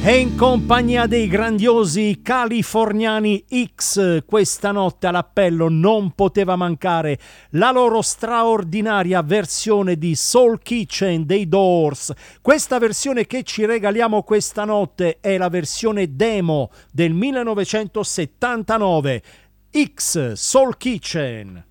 E in compagnia dei grandiosi californiani X, questa notte all'appello non poteva mancare la loro straordinaria versione di Soul Kitchen dei Doors. Questa versione che ci regaliamo questa notte è la versione demo del 1979. X, Soul Kitchen.